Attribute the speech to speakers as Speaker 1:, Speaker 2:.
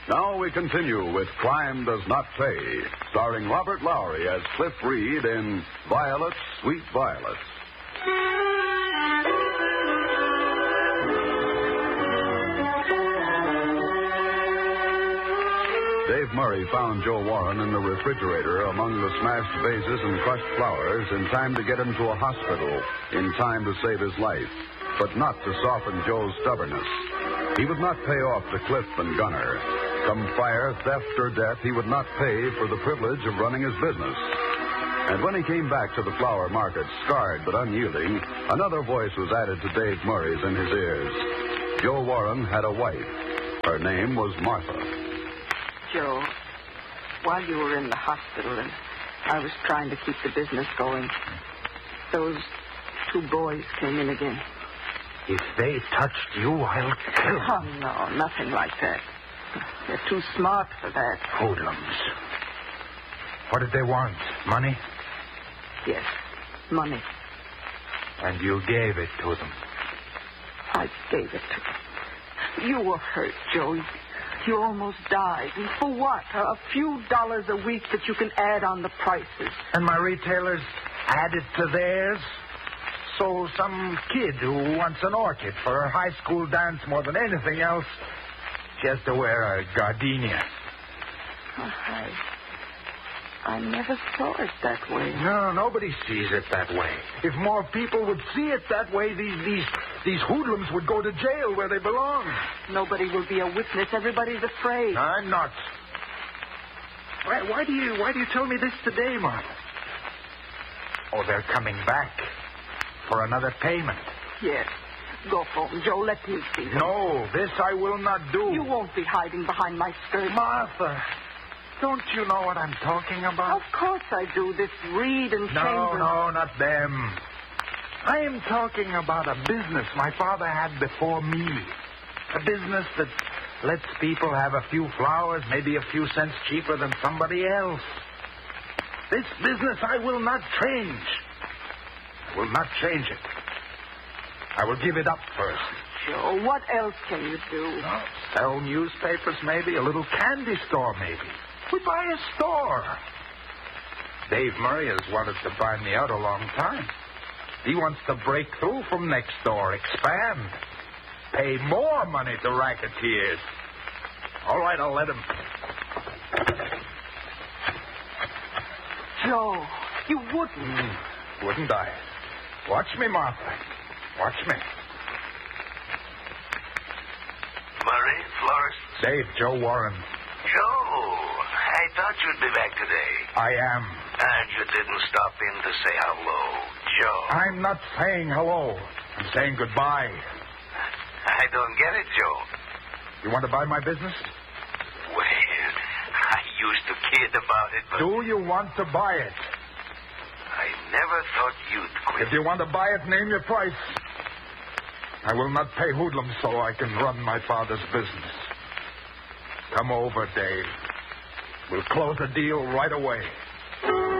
Speaker 1: Now we continue with Crime Does Not Pay, starring Robert Lowry as Cliff Reed in Violets, Sweet Violets. Dave Murray found Joe Warren in the refrigerator among the smashed vases and crushed flowers in time to get him to a hospital, in time to save his life, but not to soften Joe's stubbornness. He would not pay off to Cliff and Gunner. Come fire, theft, or death, he would not pay for the privilege of running his business. And when he came back to the flower market, scarred but unyielding, another voice was added to Dave Murray's in his ears. Joe Warren had a wife. Her name was Martha.
Speaker 2: Joe, while you were in the hospital and I was trying to keep the business going, those two boys came in again.
Speaker 3: If they touched you, I'll kill them.
Speaker 2: Oh, no, nothing like that. They're too smart for that.
Speaker 3: Hoodlums. What did they want? Money?
Speaker 2: Yes, money.
Speaker 3: And you gave it to them.
Speaker 2: I gave it to them. You were hurt, Joe. You almost died. And for what? A few dollars a week that you can add on the prices.
Speaker 3: And my retailers added to theirs? So some kid who wants an orchid for her high school dance more than anything else, she has to wear a gardenia.
Speaker 2: I never saw it that way.
Speaker 3: No, nobody sees it that way. If more people would see it that way, these hoodlums would go to jail where they belong.
Speaker 2: Nobody will be a witness. Everybody's afraid.
Speaker 3: I'm not. Why do you tell me this today, Martha? Oh, they're coming back for another payment.
Speaker 2: Yes. Go for them, Joe. Let me see them.
Speaker 3: No, this I will not do.
Speaker 2: You won't be hiding behind my skirt.
Speaker 3: Martha, don't you know what I'm talking about?
Speaker 2: Of course I do. This Reed and Chambers.
Speaker 3: No, not them. I am talking about a business my father had before me. A business that lets people have a few flowers, maybe a few cents cheaper than somebody else. This business I will not change. I will not change it. I will give it up first.
Speaker 2: Joe, what else can you do?
Speaker 3: Sell newspapers, maybe. A little candy store, maybe. We buy a store. Dave Murray has wanted to buy me out a long time. He wants to break through from next door, expand, pay more money to racketeers. All right, I'll let him.
Speaker 2: Joe, you wouldn't.
Speaker 3: Wouldn't I? Watch me, Martha. Watch me.
Speaker 4: Murray, florist?
Speaker 3: Dave, Joe Warren.
Speaker 4: Joe, I thought you'd be back today.
Speaker 3: I am.
Speaker 4: And you didn't stop in to say hello, Joe.
Speaker 3: I'm not saying hello. I'm saying goodbye.
Speaker 4: I don't get it, Joe.
Speaker 3: You want to buy my business?
Speaker 4: Well, I used to kid about it, but...
Speaker 3: Do you want to buy it?
Speaker 4: I never thought you'd quit.
Speaker 3: If you want to buy it, name your price. I will not pay hoodlums so I can run my father's business. Come over, Dave. We'll close the deal right away.